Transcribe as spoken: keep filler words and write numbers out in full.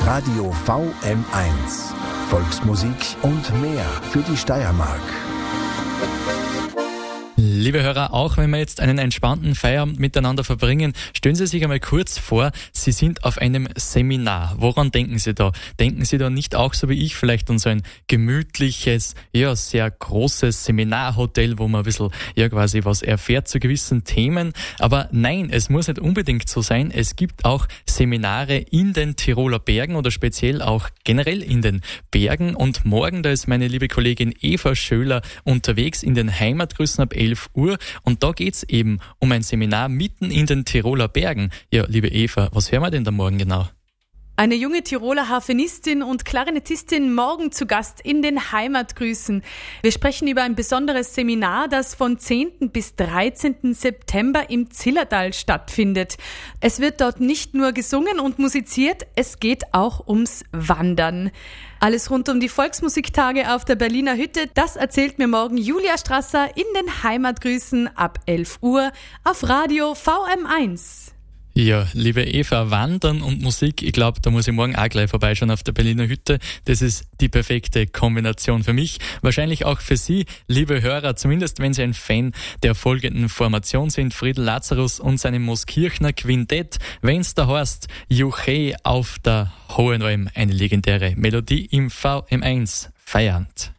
Radio V M eins. Volksmusik und mehr für die Steiermark. Liebe Hörer, auch wenn wir jetzt einen entspannten Feierabend miteinander verbringen, stellen Sie sich einmal kurz vor, Sie sind auf einem Seminar. Woran denken Sie da? Denken Sie da nicht auch so wie ich vielleicht an so ein gemütliches, ja, sehr großes Seminarhotel, wo man ein bisschen, ja, quasi was erfährt zu gewissen Themen? Aber nein, es muss nicht unbedingt so sein. Es gibt auch Seminare in den Tiroler Bergen oder speziell auch generell in den Bergen. Und morgen, da ist meine liebe Kollegin Eva Schöler unterwegs in den Heimatgrüßen ab elf Uhr und da geht's eben um ein Seminar mitten in den Tiroler Bergen. Ja, liebe Eva, was hören wir denn da morgen genau? Eine junge Tiroler Harfenistin und Klarinettistin morgen zu Gast in den Heimatgrüßen. Wir sprechen über ein besonderes Seminar, das von zehnten bis dreizehnten September im Zillertal stattfindet. Es wird dort nicht nur gesungen und musiziert, es geht auch ums Wandern. Alles rund um die Volksmusiktage auf der Berliner Hütte, das erzählt mir morgen Julia Strasser in den Heimatgrüßen ab elf Uhr auf Radio V M eins. Ja, liebe Eva, Wandern und Musik, ich glaube, da muss ich morgen auch gleich vorbeischauen auf der Berliner Hütte. Das ist die perfekte Kombination für mich, wahrscheinlich auch für Sie, liebe Hörer, zumindest wenn Sie ein Fan der folgenden Formation sind, Friedl Lazarus und seinem Mooskirchner Quintett, wenn's da heißt, Juche auf der Hohen Alm, eine legendäre Melodie im V M eins feiernd.